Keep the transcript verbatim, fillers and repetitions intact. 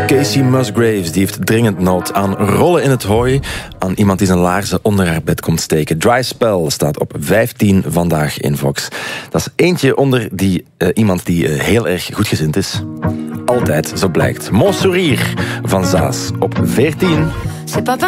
Casey Musgraves die heeft dringend nood aan rollen in het hooi, aan iemand die zijn laarzen onder haar bed komt steken. Dry Spell staat op vijftien vandaag in Vox. Dat is eentje onder die, uh, iemand die uh, heel erg goedgezind is. Altijd, zo blijkt. Mon Sourire van Zaas op veertien.